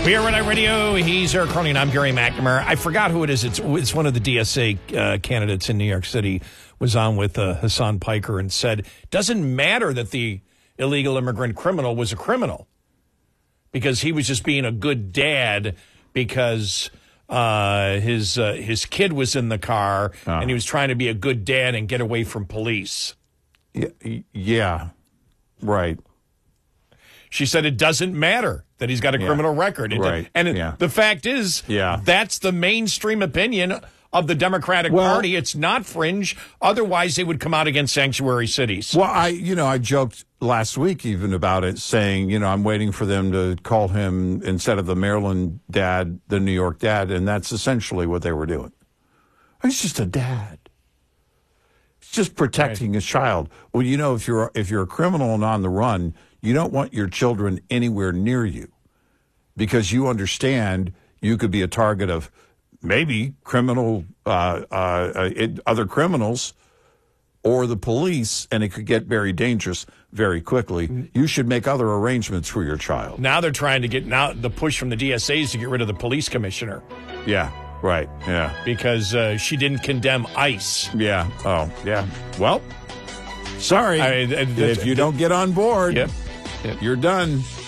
We are Red Eye Radio. He's Eric Cronin. I'm Gary McNamara. I forgot who it is. It's one of the DSA candidates in New York City was on with Hassan Piker and said, doesn't matter that the illegal immigrant criminal was a criminal because he was just being a good dad because his kid was in the car and he was trying to be a good dad and get away from police. Yeah. Right. She said it doesn't matter that he's got a criminal record. The fact is, that's the mainstream opinion of the Democratic Party. It's not fringe. Otherwise, they would come out against sanctuary cities. Well, I joked last week even about it, saying, I'm waiting for them to call him, instead of the Maryland dad, the New York dad, and that's essentially what they were doing. He's just a dad. It's just protecting his child. Well, if you're a criminal and on the run, you don't want your children anywhere near you because you understand you could be a target of maybe other criminals or the police, and it could get very dangerous very quickly. You should make other arrangements for your child. Now they're trying to get the push from the DSAs to get rid of the police commissioner. Yeah, right, yeah. Because she didn't condemn ICE. Yeah, oh, yeah. Well, sorry. If you don't get on board, you're done.